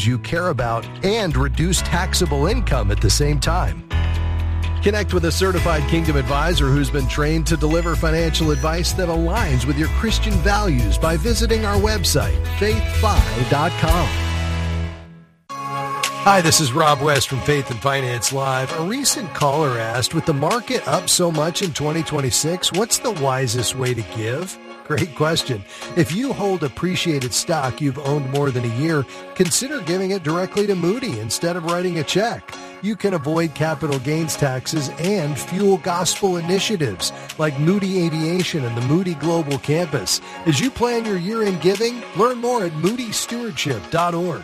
causes you care about and reduce taxable income at the same time. Connect with a certified Kingdom advisor who's been trained to deliver financial advice that aligns with your Christian values by visiting our website, faithfi.com. Hi, this is Rob West from Faith and Finance Live. A recent caller asked, with the market up so much in 2026, what's the wisest way to give? Great question. If you hold appreciated stock you've owned more than a year, consider giving it directly to Moody instead of writing a check. You can avoid capital gains taxes and fuel gospel initiatives like Moody Aviation and the Moody Global Campus. As you plan your year-end giving, learn more at moodystewardship.org.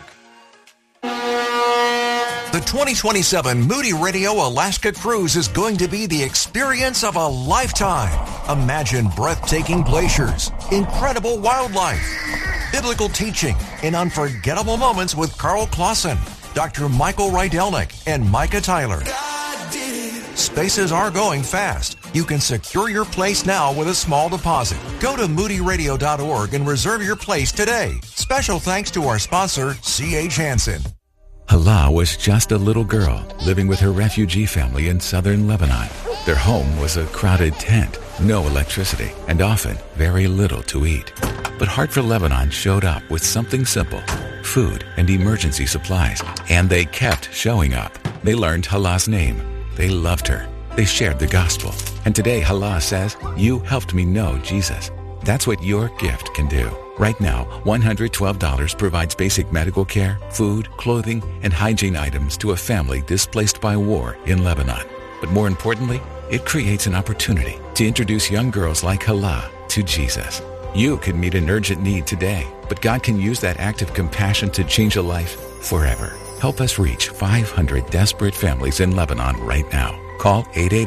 The 2027 Moody Radio Alaska Cruise is going to be the experience of a lifetime. Imagine breathtaking glaciers, incredible wildlife, biblical teaching, and unforgettable moments with Carl Clausen, Dr. Michael Rydelnik, and Micah Tyler. Spaces are going fast. You can secure your place now with a small deposit. Go to moodyradio.org and reserve your place today. Special thanks to our sponsor, C.H. Hansen. Hala was just a little girl living with her refugee family in southern Lebanon. Their home was a crowded tent, no electricity, and often very little to eat. But Heart for Lebanon showed up with something simple, food and emergency supplies, and they kept showing up. They learned Hala's name. They loved her. They shared the gospel. And today Hala says, "You helped me know Jesus." That's what your gift can do. Right now, $112 provides basic medical care, food, clothing, and hygiene items to a family displaced by war in Lebanon. But more importantly, it creates an opportunity to introduce young girls like Hala to Jesus. You can meet an urgent need today, but God can use that act of compassion to change a life forever. Help us reach 500 desperate families in Lebanon right now. Call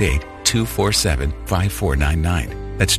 888-247-5499. That's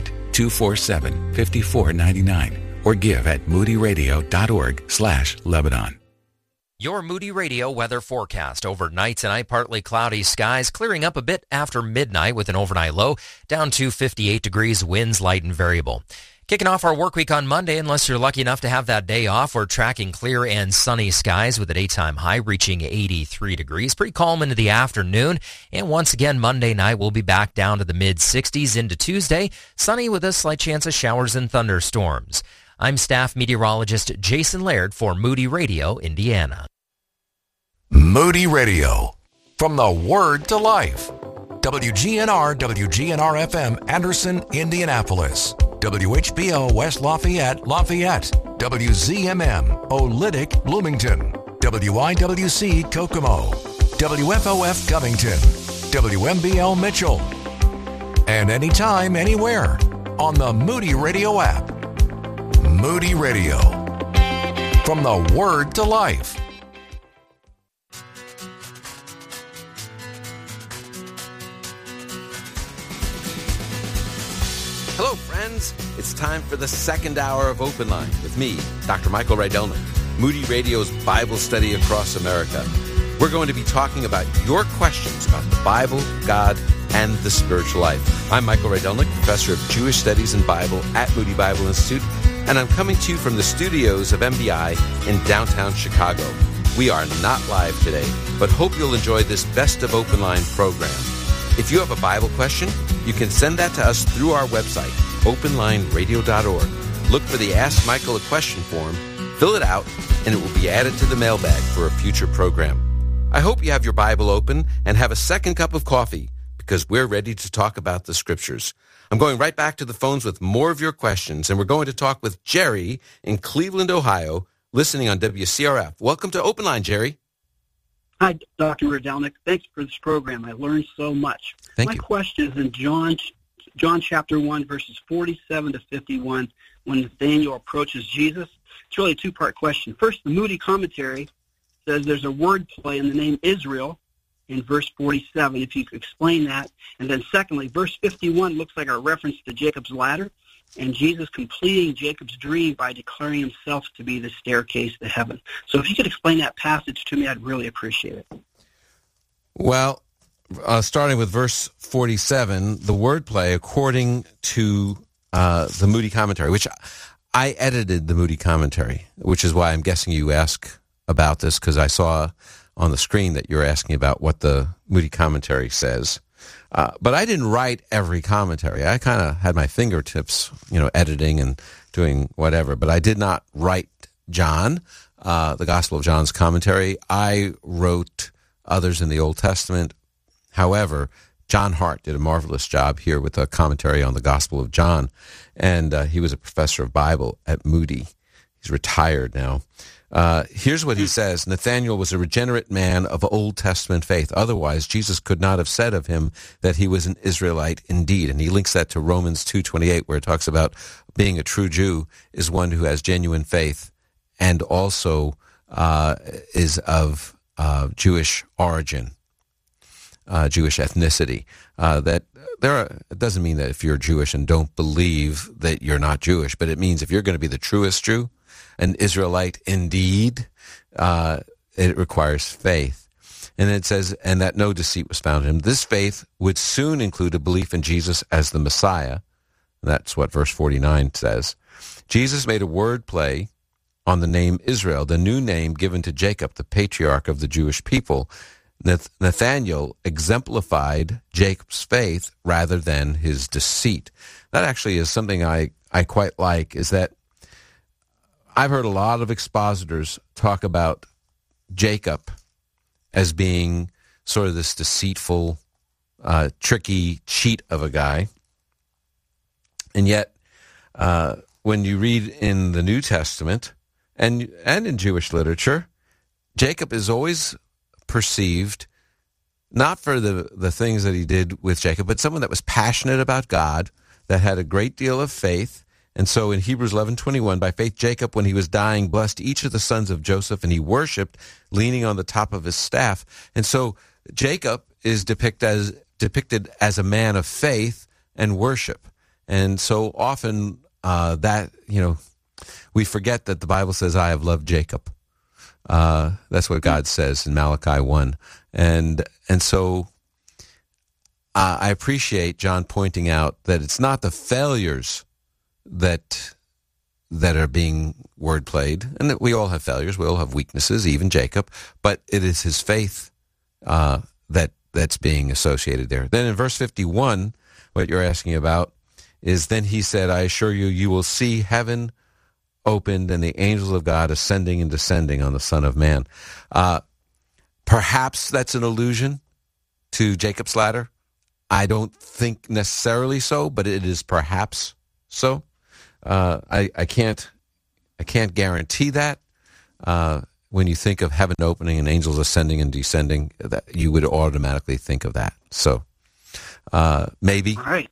888-247-5499. Or give at moodyradio.org/Lebanon. Your Moody Radio weather forecast. Overnight tonight, partly cloudy skies, clearing up a bit after midnight with an overnight low down to 58 degrees, winds light and variable. Kicking off our work week on Monday, unless you're lucky enough to have that day off, we're tracking clear and sunny skies with a daytime high reaching 83 degrees. Pretty calm into the afternoon. And once again, Monday night, we'll be back down to the mid-60s into Tuesday. Sunny with a slight chance of showers and thunderstorms. I'm staff meteorologist Jason Laird for Moody Radio, Indiana. Moody Radio. From the Word to Life. WGNR, WGNR-FM, Anderson, Indianapolis. WHBO, West Lafayette, Lafayette. WZMM, Olytic, Bloomington. WIWC, Kokomo. WFOF, Covington. WMBL, Mitchell. And anytime, anywhere, on the Moody Radio app. Moody Radio. From the Word to Life. Hello, friends. It's time for the second hour of Open Line with me, Dr. Michael Rydelnik, Moody Radio's Bible study across America. We're going to be talking about your questions about the Bible, God, and the spiritual life. I'm Michael Rydelnik, professor of Jewish Studies and Bible at Moody Bible Institute, and I'm coming to you from the studios of MBI in downtown Chicago. We are not live today, but hope you'll enjoy this Best of Open Line program. If you have a Bible question, you can send that to us through our website, openlineradio.org. Look for the Ask Michael a Question form, fill it out, and it will be added to the mailbag for a future program. I hope you have your Bible open and have a second cup of coffee, because we're ready to talk about the Scriptures. I'm going right back to the phones with more of your questions, and we're going to talk with Jerry in Cleveland, Ohio, listening on WCRF. Welcome to Open Line, Jerry. Hi, Dr. Rydelnik. Thanks for this program. I learned so much. Thank My you. question is in John chapter 1, verses 47 to 51, when Nathanael approaches Jesus. It's really a two-part question. First, the Moody commentary says there's a word play in the name Israel in verse 47, if you could explain that. And then secondly, verse 51 looks like a reference to Jacob's ladder and Jesus completing Jacob's dream by declaring himself to be the staircase to heaven. So if you could explain that passage to me, I'd really appreciate it. Well, starting with verse 47, the wordplay, according to the Moody commentary, which I edited the Moody commentary, which is why I'm guessing you ask about this because I saw on the screen that you're asking about what the Moody commentary says. But I didn't write every commentary. I kind of had my fingertips, editing and doing whatever. But I did not write John, the Gospel of John's commentary. I wrote others in the Old Testament. However, John Hart did a marvelous job here with a commentary on the Gospel of John. And he was a professor of Bible at Moody. He's retired now. Here's what he says. Nathanael was a regenerate man of Old Testament faith. Otherwise, Jesus could not have said of him that he was an Israelite indeed. And he links that to Romans 2:28, where it talks about being a true Jew is one who has genuine faith and also is of Jewish origin, Jewish ethnicity. It doesn't mean that if you're Jewish and don't believe that you're not Jewish, but it means if you're going to be the truest Jew, an Israelite indeed, it requires faith. And it says, and that no deceit was found in him. This faith would soon include a belief in Jesus as the Messiah. That's what verse 49 says. Jesus made a word play on the name Israel, the new name given to Jacob, the patriarch of the Jewish people. Nathanael exemplified Jacob's faith rather than his deceit. That actually is something I quite like, is that I've heard a lot of expositors talk about Jacob as being sort of this deceitful, tricky cheat of a guy. And yet, when you read in the New Testament and in Jewish literature, Jacob is always perceived not for the things that he did with Jacob, but someone that was passionate about God, that had a great deal of faith. And so in Hebrews 11:21, by faith Jacob, when he was dying, blessed each of the sons of Joseph, and he worshipped, leaning on the top of his staff. And so Jacob is depicted as a man of faith and worship. And so often we forget that the Bible says, I have loved Jacob. That's what God says in Malachi 1. And so I appreciate John pointing out that it's not the failures that are being word played, and that we all have failures, we all have weaknesses, even Jacob, but it is his faith that's being associated there. Then in verse 51, what you're asking about is, then he said, I assure you, you will see heaven opened and the angels of God ascending and descending on the Son of Man. Perhaps that's an allusion to Jacob's ladder. I don't think necessarily so, but it is perhaps so. I can't guarantee that. When you think of heaven opening and angels ascending and descending, that you would automatically think of that. So maybe. All right.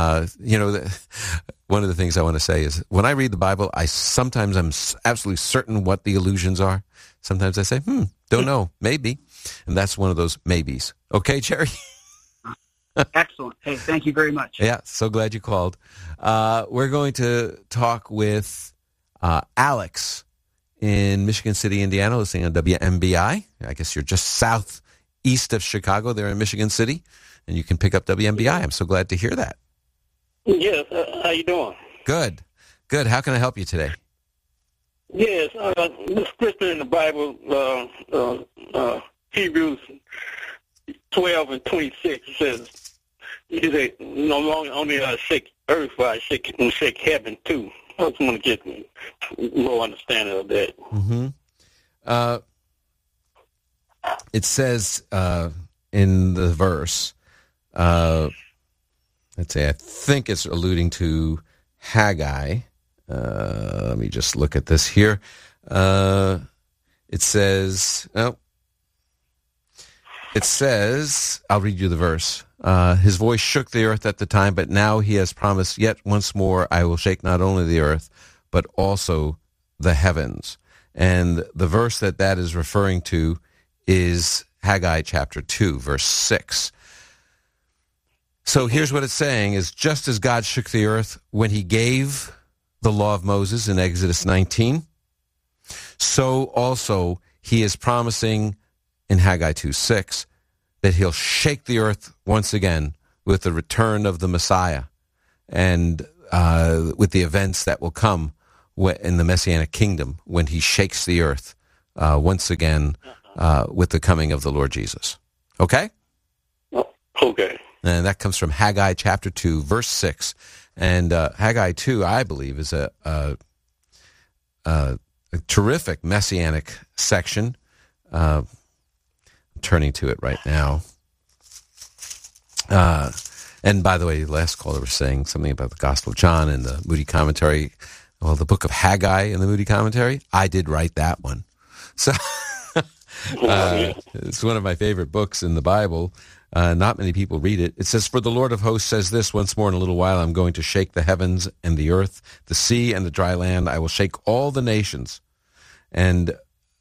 One of the things I want to say is, when I read the Bible, sometimes I'm absolutely certain what the allusions are. Sometimes I say, don't know, maybe. And that's one of those maybes. Okay, Jerry? Excellent. Hey, thank you very much. Yeah, so glad you called. We're going to talk with Alex in Michigan City, Indiana, listening on WMBI. I guess you're just southeast of Chicago there in Michigan City, and you can pick up WMBI. I'm so glad to hear that. Yes, how you doing? Good. How can I help you today? Yes, the scripture in the Bible, Hebrews 12:26 says, "You say no longer only shake earth, but I shake heaven too." I just want to get more understanding of that. Mm-hmm. It says in the verse, let's say, I think it's alluding to Haggai. Let me just look at this here. It says, I'll read you the verse. His voice shook the earth at the time, but now he has promised, yet once more I will shake not only the earth, but also the heavens. And the verse that is referring to is Haggai chapter 2, verse 6. So here's what it's saying is, just as God shook the earth when he gave the law of Moses in Exodus 19, so also he is promising in Haggai 2:6 that he'll shake the earth once again with the return of the Messiah and with the events that will come in the Messianic kingdom when he shakes the earth once again with the coming of the Lord Jesus. Okay? Okay. And that comes from Haggai chapter 2, verse 6. And Haggai 2, I believe, is a terrific messianic section. I'm turning to it right now. And by the way, the last caller was saying something about the Gospel of John and the Moody Commentary. Well, the book of Haggai in the Moody Commentary, I did write that one. So it's one of my favorite books in the Bible. Not many people read it. It says, "For the Lord of hosts says this, once more in a little while I'm going to shake the heavens and the earth, the sea and the dry land. I will shake all the nations." And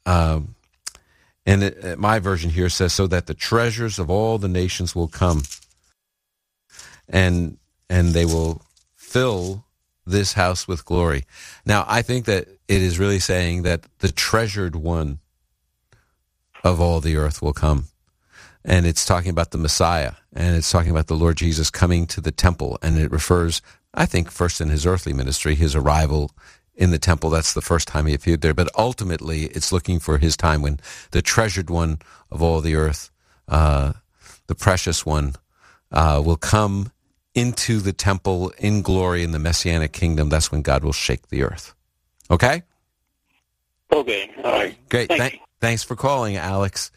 my version here says, "So that the treasures of all the nations will come, and they will fill this house with glory." Now, I think that it is really saying that the treasured one of all the earth will come. And it's talking about the Messiah, and it's talking about the Lord Jesus coming to the temple. And it refers, I think, first in his earthly ministry, his arrival in the temple. That's the first time he appeared there. But ultimately, it's looking for his time when the treasured one of all the earth, the precious one, will come into the temple in glory in the Messianic kingdom. That's when God will shake the earth. Okay? Okay. All right. Great. Thanks for calling, Alex.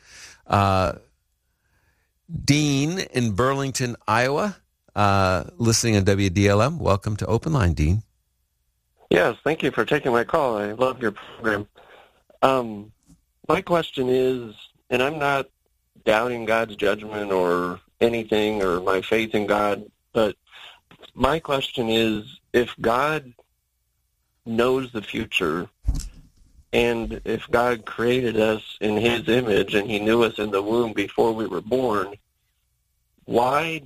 Dean in Burlington, Iowa, listening on WDLM. Welcome to Open Line, Dean. Yes, thank you for taking my call. I love your program. My question is, and I'm not doubting God's judgment or anything or my faith in God, but my question is, if God knows the future, and if God created us in his image and he knew us in the womb before we were born, why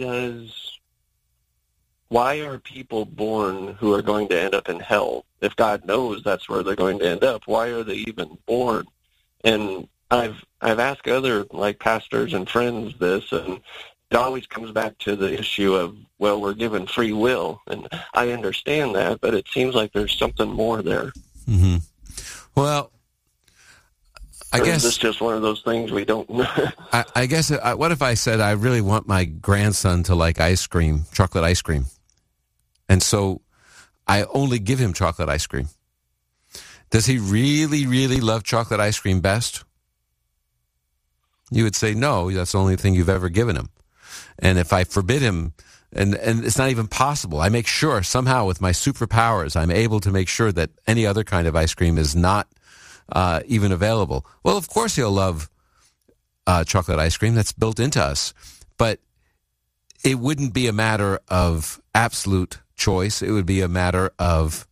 are people born who are going to end up in hell? If God knows that's where they're going to end up, why are they even born? And I've asked other pastors and friends this, and it always comes back to the issue of, well, we're given free will, and I understand that, but it seems like there's something more there. Mm-hmm. Well, I guess it's just one of those things we don't know. I guess, what if I said I really want my grandson to like ice cream, chocolate ice cream, and so I only give him chocolate ice cream? Does he really, really love chocolate ice cream best? You would say, no, that's the only thing you've ever given him. And if I forbid him, and it's not even possible, I make sure somehow with my superpowers, I'm able to make sure that any other kind of ice cream is not even available. Well, of course he'll love chocolate ice cream. That's built into us. But it wouldn't be a matter of absolute choice. It would be a matter of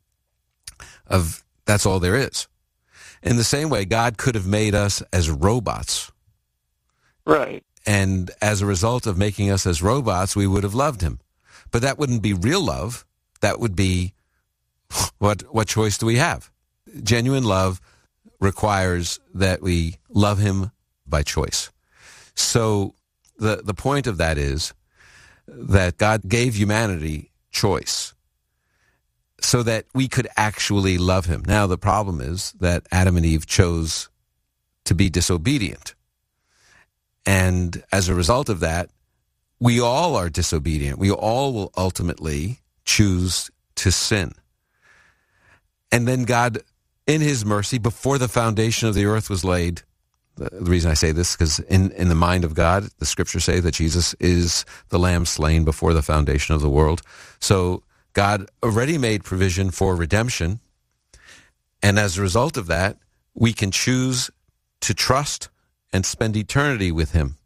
that's all there is. In the same way, God could have made us as robots. Right. And as a result of making us as robots, we would have loved him. But that wouldn't be real love. That would be, what choice do we have? Genuine love requires that we love him by choice. So the point of that is that God gave humanity choice so that we could actually love him. Now, the problem is that Adam and Eve chose to be disobedient. And as a result of that, we all are disobedient. We all will ultimately choose to sin. And then God, in his mercy, before the foundation of the earth was laid, the reason I say this is because in the mind of God, the scriptures say that Jesus is the lamb slain before the foundation of the world. So God already made provision for redemption. And as a result of that, we can choose to trust and spend eternity with him.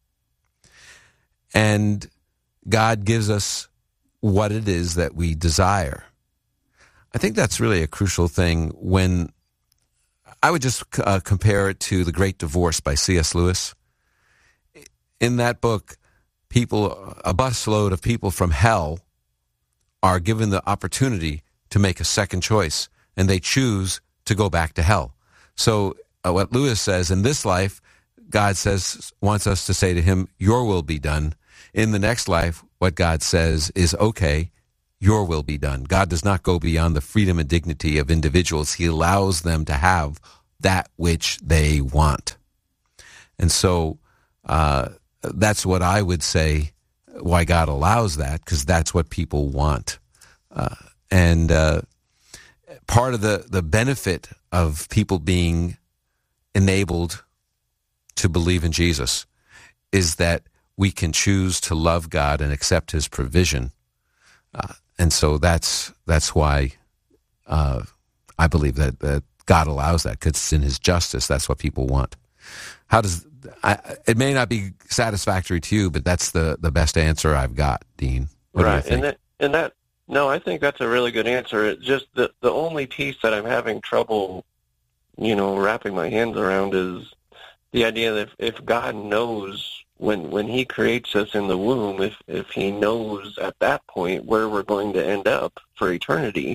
And God gives us what it is that we desire. I think that's really a crucial thing. When I would just compare it to The Great Divorce by C.S. Lewis. In that book, a busload of people from hell are given the opportunity to make a second choice, and they choose to go back to hell. So what Lewis says, in this life, God wants us to say to him, your will be done. In the next life, what God says is, okay, your will be done. God does not go beyond the freedom and dignity of individuals. He allows them to have that which they want. And so that's what I would say why God allows that, because that's what people want. And part of the benefit of people being enabled to believe in Jesus is that we can choose to love God and accept his provision. And so that's why I believe that God allows that, because it's in his justice. That's what people want. It may not be satisfactory to you, but that's the best answer I've got, Dean. What do you think? No, I think that's a really good answer. It's just the only piece that I'm having trouble, wrapping my hands around is the idea that if God knows when he creates us in the womb, if he knows at that point where we're going to end up for eternity,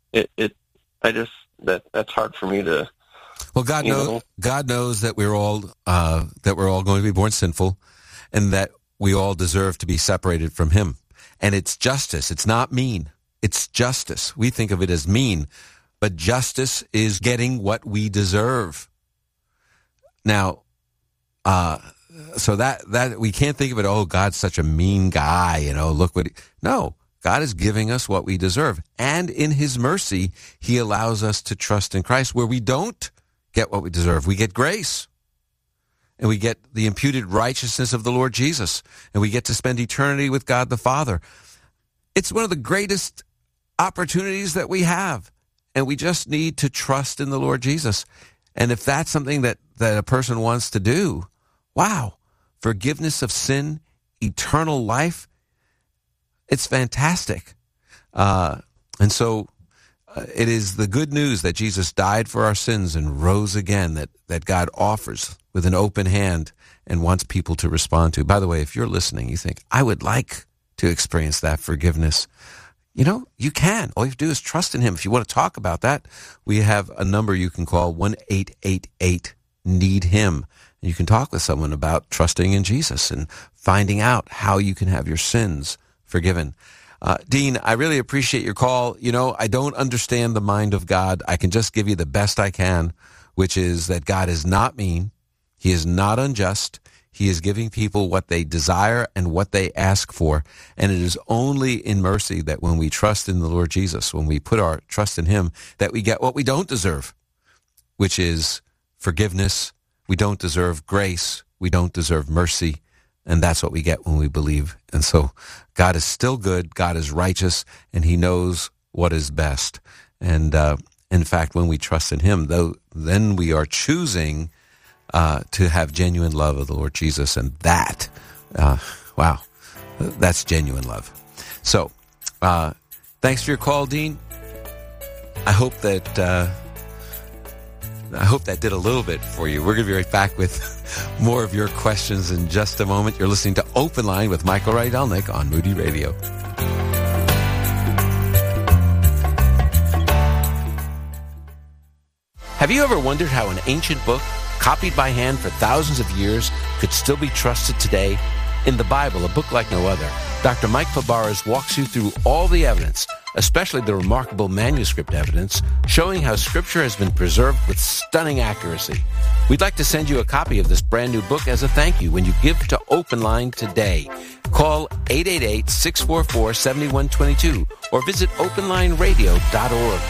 that's hard for me to. Well, God knows that we're all going to be born sinful, and that we all deserve to be separated from him. And it's justice. It's not mean. It's justice. We think of it as mean, but justice is getting what we deserve. Now, so that we can't think of it, oh, God's such a mean guy, look what no, God is giving us what we deserve. And in his mercy, he allows us to trust in Christ where we don't get what we deserve. We get grace. And we get the imputed righteousness of the Lord Jesus. And we get to spend eternity with God the Father. It's one of the greatest opportunities that we have. And we just need to trust in the Lord Jesus. And if that's something that a person wants to do, wow, forgiveness of sin, eternal life, it's fantastic. And so it is the good news that Jesus died for our sins and rose again that God offers with an open hand and wants people to respond to. By the way, if you're listening, you think, I would like to experience that forgiveness. You can. All you have to do is trust in him. If you want to talk about that, we have a number you can call, 1-888-NEED-HIM. And you can talk with someone about trusting in Jesus and finding out how you can have your sins forgiven. Dean, I really appreciate your call. I don't understand the mind of God. I can just give you the best I can, which is that God is not mean. He is not unjust. He is giving people what they desire and what they ask for. And it is only in mercy that when we trust in the Lord Jesus, when we put our trust in him, that we get what we don't deserve, which is forgiveness. We don't deserve grace. We don't deserve mercy. And that's what we get when we believe. And so God is still good. God is righteous, and he knows what is best. And in fact, when we trust in him, then we are choosing to have genuine love of the Lord Jesus. And that, wow, that's genuine love. So thanks for your call, Dean. I hope that did a little bit for you. We're going to be right back with more of your questions in just a moment. You're listening to Open Line with Michael Rydelnik on Moody Radio. Have you ever wondered how an ancient book, copied by hand for thousands of years, could still be trusted today? In the Bible, a book like no other, Dr. Mike Fabarez walks you through all the evidence, especially the remarkable manuscript evidence, showing how Scripture has been preserved with stunning accuracy. We'd like to send you a copy of this brand new book as a thank you when you give to Open Line today. Call 888-644-7122 or visit openlineradio.org.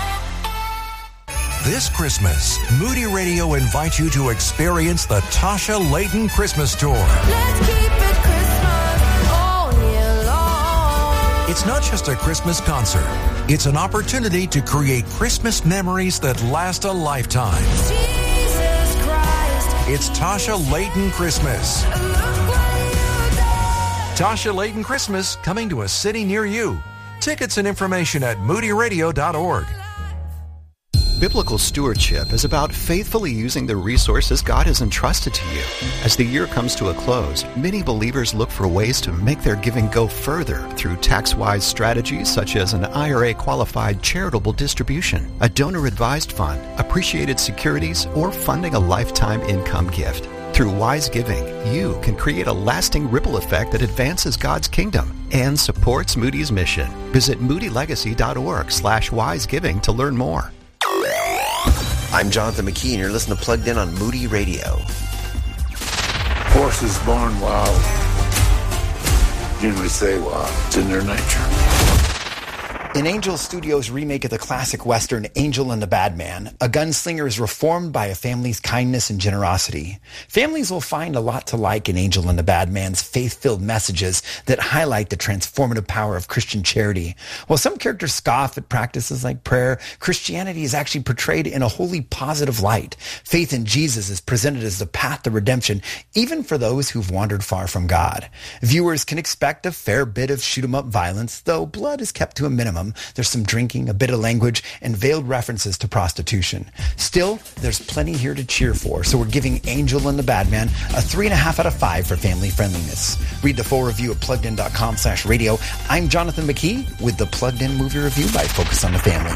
This Christmas, Moody Radio invites you to experience the Tasha Layton Christmas Tour. Let's keep it Christmas all year long. It's not just a Christmas concert. It's an opportunity to create Christmas memories that last a lifetime. Jesus Christ. It's Tasha Layton Christmas. Look what you done. Tasha Layton Christmas, coming to a city near you. Tickets and information at moodyradio.org. Biblical stewardship is about faithfully using the resources God has entrusted to you. As the year comes to a close, many believers look for ways to make their giving go further through tax-wise strategies such as an IRA-qualified charitable distribution, a donor-advised fund, appreciated securities, or funding a lifetime income gift. Through wise giving, you can create a lasting ripple effect that advances God's kingdom and supports Moody's mission. Visit moodylegacy.org/wisegiving to learn more. I'm Jonathan McKee, and you're listening to Plugged In on Moody Radio. Horses born wild usually say wild. It's in their nature. In Angel Studios' remake of the classic Western Angel and the Bad Man, a gunslinger is reformed by a family's kindness and generosity. Families will find a lot to like in Angel and the Bad Man's faith-filled messages that highlight the transformative power of Christian charity. While some characters scoff at practices like prayer, Christianity is actually portrayed in a wholly positive light. Faith in Jesus is presented as the path to redemption, even for those who've wandered far from God. Viewers can expect a fair bit of shoot-'em-up violence, though blood is kept to a minimum. There's some drinking, a bit of language, and veiled references to prostitution. Still, there's plenty here to cheer for, so we're giving Angel and the Bad Man a 3.5 out of 5 for family friendliness. Read the full review at PluggedIn.com/radio. I'm Jonathan McKee with the Plugged In Movie Review by Focus on the Family.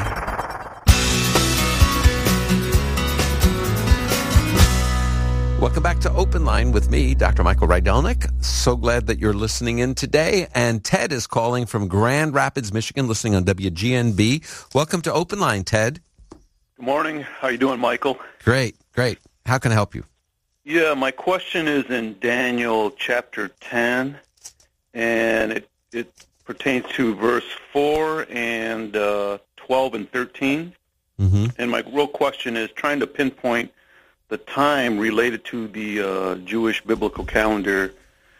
Welcome back to Open Line with me, Dr. Michael Rydelnik. So glad that you're listening in today. And Ted is calling from Grand Rapids, Michigan, listening on WGNB. Welcome to Open Line, Ted. Good morning. How you doing, Michael? Great. How can I help you? Yeah, my question is in Daniel chapter 10, and it pertains to verse 4 and 12 and 13. Mm-hmm. And my real question is trying to pinpoint the time related to the Jewish biblical calendar,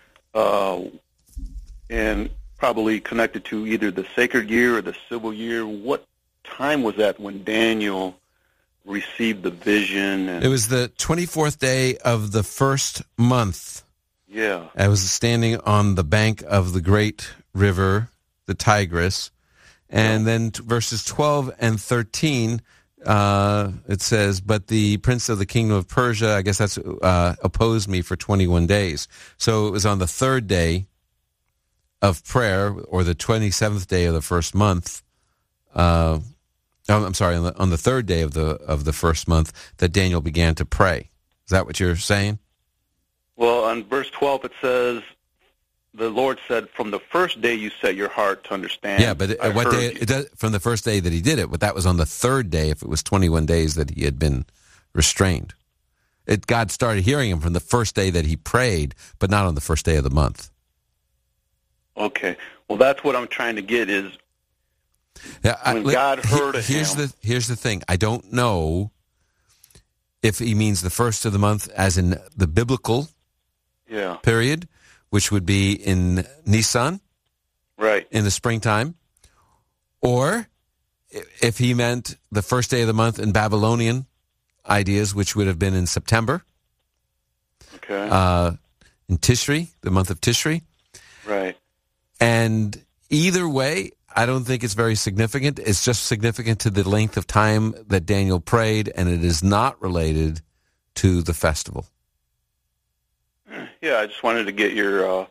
and probably connected to either the sacred year or the civil year. What time was that when Daniel received the vision? It was the 24th day of the first month. Yeah. I was standing on the bank of the great river, the Tigris, and then verses 12 and 13, it says, but the prince of the kingdom of Persia, I guess that's opposed me for 21 days. So it was on the third day of prayer, or the 27th day of the first month. I'm sorry, on the third day of the first month that Daniel began to pray. Is that what you're saying? Well, on verse 12 it says, the Lord said, from the first day you set your heart to understand. Yeah, but what day? It does, from the first day that he did it, but that was on the third day, if it was 21 days that he had been restrained. God started hearing him from the first day that he prayed, but not on the first day of the month. Okay. Well, that's what I'm trying to get is when God heard of him. Here's the thing. I don't know if he means the first of the month as in the biblical period, which would be in Nisan, right, in the springtime, or if he meant the first day of the month in Babylonian ideas, which would have been in September, in Tishri, the month of Tishri. Right. And either way, I don't think it's very significant. It's just significant to the length of time that Daniel prayed, and it is not related to the festival. Yeah, I just wanted to get your...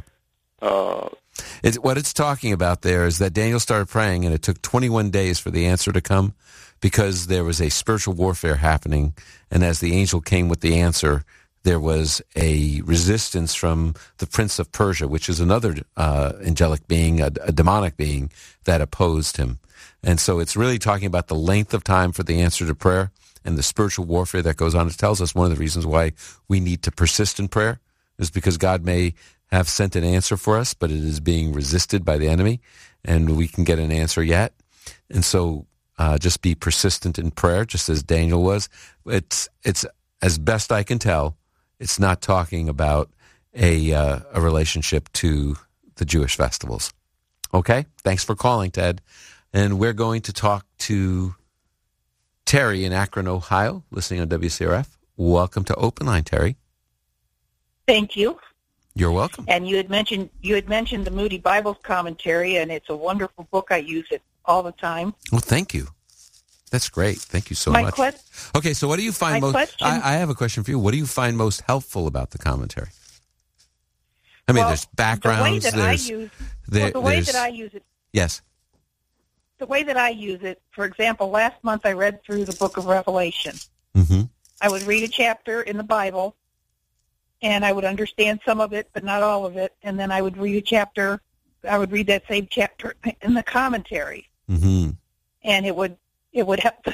What it's talking about there is that Daniel started praying, and it took 21 days for the answer to come because there was a spiritual warfare happening, and as the angel came with the answer, there was a resistance from the prince of Persia, which is another angelic being, a demonic being, that opposed him. And so it's really talking about the length of time for the answer to prayer and the spiritual warfare that goes on. It tells us one of the reasons why we need to persist in prayer is because God may have sent an answer for us, but it is being resisted by the enemy, and we can get an answer yet. And so just be persistent in prayer, just as Daniel was. It's as best I can tell, it's not talking about a relationship to the Jewish festivals. Okay? Thanks for calling, Ted. And we're going to talk to Terry in Akron, Ohio, listening on WCRF. Welcome to Open Line, Terry. Thank you. You're welcome. And you had mentioned the Moody Bible commentary, and it's a wonderful book. I use it all the time. Well, thank you. That's great. Thank you so much. Okay, so what do you find most... I have a question for you. What do you find most helpful about the commentary? I mean, there's backgrounds. The way that I use it... Yes. The way that I use it, for example, last month I read through the book of Revelation. Mm-hmm. I would read a chapter in the Bible, and I would understand some of it, but not all of it, and then I would read read that same chapter in the commentary. Mm-hmm. And it would help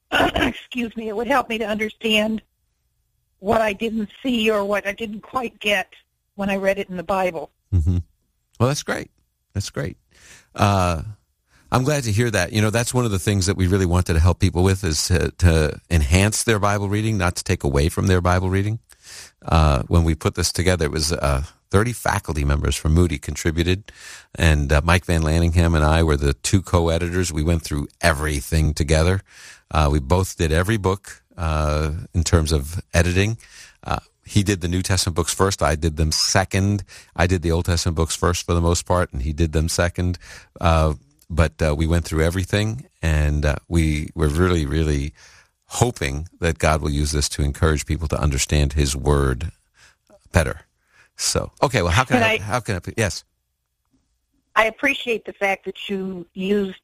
excuse me, it would help me to understand what I didn't see or what I didn't quite get when I read it in the Bible. Mm-hmm. Well, that's great. That's great. I'm glad to hear that. You know, that's one of the things that we really wanted to help people with is to enhance their Bible reading, not to take away from their Bible reading. When we put this together, it was 30 faculty members from Moody contributed, and Mike Van Lanningham and I were the two co-editors. We went through everything together. We both did every book in terms of editing. He did the New Testament books first. I did them second. I did the Old Testament books first for the most part, and he did them second. But we went through everything, and we were really, really hoping that God will use this to encourage people to understand His Word better. So, okay, well, how can I yes. I appreciate the fact that you used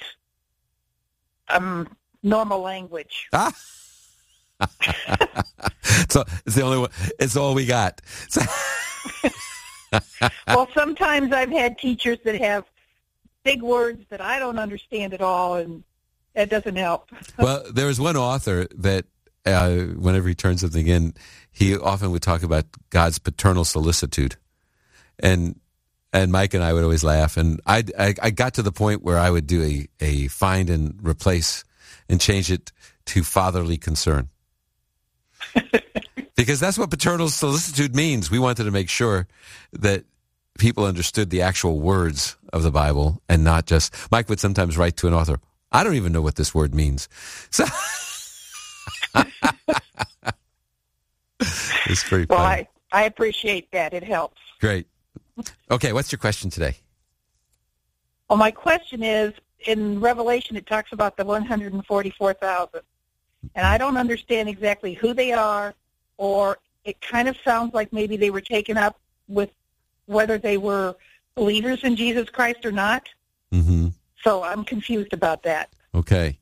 normal language. So it's the only one. It's all we got. Well, sometimes I've had teachers that have big words that I don't understand at all, and that doesn't help. Well, there was one author that whenever he turned something in, he often would talk about God's paternal solicitude, and Mike and I would always laugh. And I got to the point where I would do a find and replace and change it to fatherly concern. Because that's what paternal solicitude means. We wanted to make sure that people understood the actual words of the Bible and not just, Mike would sometimes write to an author, I don't even know what this word means. So it's pretty funny. Well, I appreciate that. It helps. Great. Okay, what's your question today? Well, my question is, in Revelation, it talks about the 144,000. And I don't understand exactly who they are, or it kind of sounds like maybe they were taken up with whether they were believers in Jesus Christ or not. Mm-hmm. So I'm confused about that. Okay.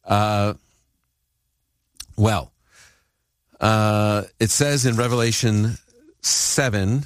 It says in Revelation 7,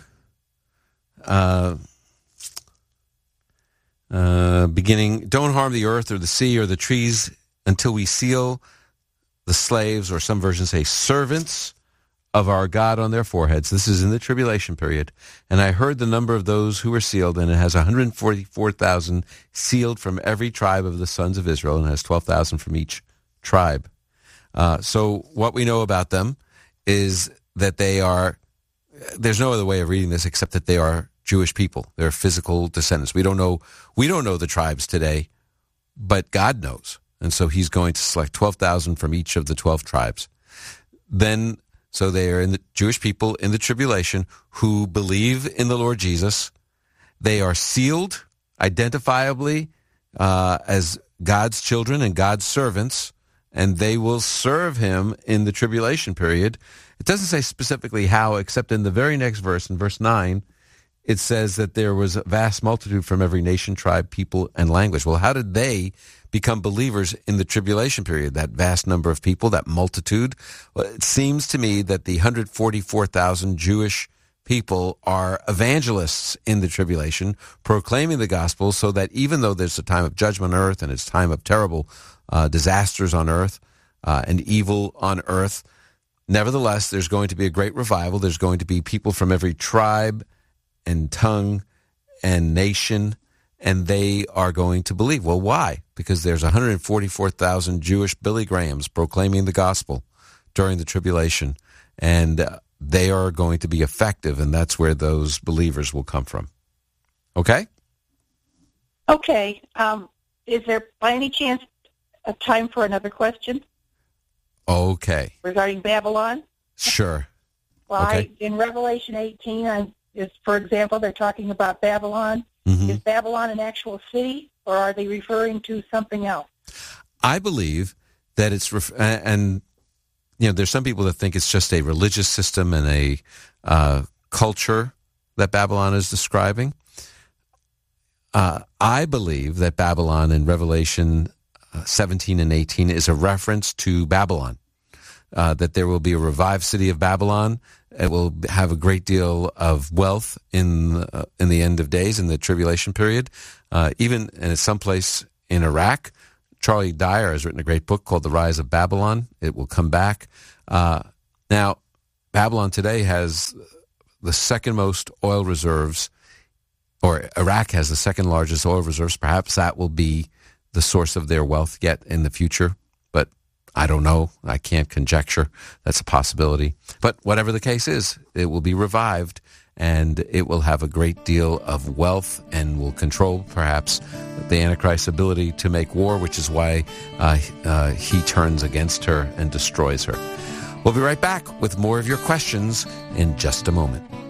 beginning, don't harm the earth or the sea or the trees until we seal the slaves, or some versions say servants, of our God on their foreheads. This is in the tribulation period. And I heard the number of those who were sealed, and it has 144,000 sealed from every tribe of the sons of Israel, and it has 12,000 from each tribe. So what we know about them is that they are, there's no other way of reading this except that they are Jewish people. They're physical descendants. We don't know the tribes today, but God knows. And so He's going to select 12,000 from each of the 12 tribes. Then, so they are in the Jewish people in the tribulation who believe in the Lord Jesus. They are sealed identifiably as God's children and God's servants, and they will serve Him in the tribulation period. It doesn't say specifically how, except in the very next verse, in verse 9, it says that there was a vast multitude from every nation, tribe, people, and language. Well, how did they become believers in the tribulation period, that vast number of people, that multitude? Well, it seems to me that the 144,000 Jewish people are evangelists in the tribulation, proclaiming the gospel, so that even though there's a time of judgment on earth and it's time of terrible disasters on earth and evil on earth, nevertheless, there's going to be a great revival. There's going to be people from every tribe and tongue and nation, and they are going to believe. Well, why? Because there's 144,000 Jewish Billy Grahams proclaiming the gospel during the tribulation, and they are going to be effective, and that's where those believers will come from. Okay? Okay. Is there, by any chance, a time for another question? Okay. Regarding Babylon? Sure. Well, okay. In Revelation 18, for example, they're talking about Babylon. Mm-hmm. Is Babylon an actual city, or are they referring to something else? I believe that it's, and you know, there's some people that think it's just a religious system and a culture that Babylon is describing. I believe that Babylon in Revelation 17 and 18 is a reference to Babylon, that there will be a revived city of Babylon. It will have a great deal of wealth in the end of days, in the tribulation period, even in someplace in Iraq. Charlie Dyer has written a great book called The Rise of Babylon. It will come back. Now, Babylon today has the second most oil reserves, or Iraq has the second largest oil reserves. Perhaps that will be the source of their wealth yet in the future. But I don't know. I can't conjecture. That's a possibility. But whatever the case is, it will be revived, and it will have a great deal of wealth and will control, perhaps, the Antichrist's ability to make war, which is why he turns against her and destroys her. We'll be right back with more of your questions in just a moment.